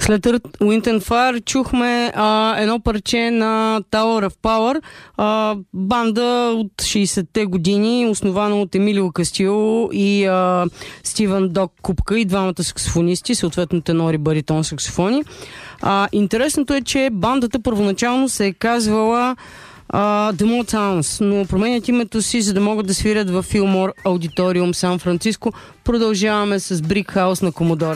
След Wind and Fire чухме едно парче на Tower of Power, банда от 60-те години, основана от Емилио Кастило и Стивън Док Купка и двамата саксофонисти, съответно тенор и баритон саксофони. Интересното е, че бандата първоначално се е казвала The Motowns, но променят името си, за да могат да свирят във Филмор Аудиториум Сан Франциско. Продължаваме с Brick House на Комодор.